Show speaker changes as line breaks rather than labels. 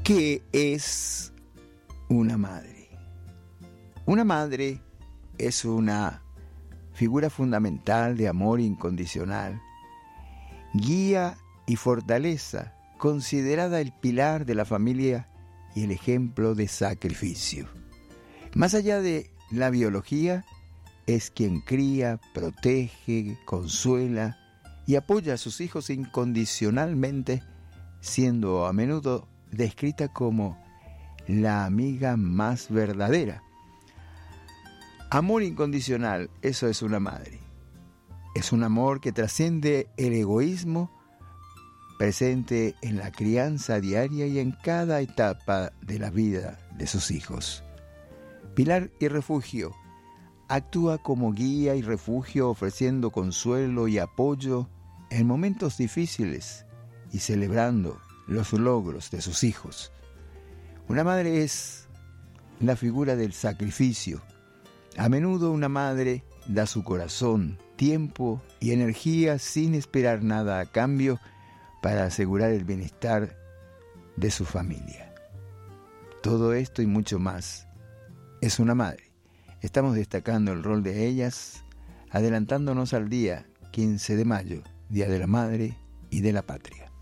¿Qué es una madre? Una madre es una figura fundamental de amor incondicional, guía y fortaleza, considerada el pilar de la familia y el ejemplo de sacrificio. Más allá de la biología, es quien cría, protege, consuela y apoya a sus hijos incondicionalmente, siendo a menudo descrita como la amiga más verdadera. Amor incondicional, eso es una madre. Es un amor que trasciende el egoísmo, presente en la crianza diaria y en cada etapa de la vida de sus hijos. Pilar y refugio, actúa como guía y refugio, ofreciendo consuelo y apoyo en momentos difíciles y celebrando los logros de sus hijos. Una madre es la figura del sacrificio. A menudo una madre da su corazón, tiempo y energía sin esperar nada a cambio para asegurar el bienestar de su familia. Todo esto y mucho más es una madre. Estamos destacando el rol de ellas, adelantándonos al día 15 de mayo, Día de la Madre y de la Patria.